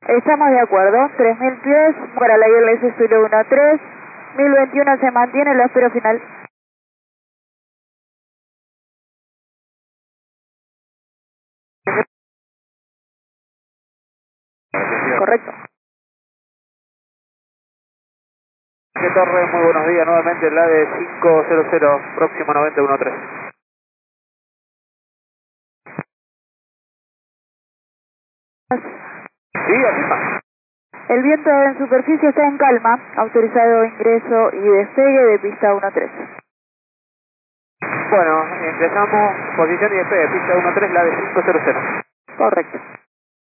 Estamos de acuerdo. 3000 pies para la ILS Zulu 13. 1021 se mantiene, lo espero final. Correcto. ¿Qué torre? Muy buenos días, nuevamente la de 500, próximo 9013. Sí, afirma. El viento en superficie está en calma. Autorizado ingreso y despegue de pista 13. Bueno, empezamos posición y despegue, pista 13, la de 500. Correcto.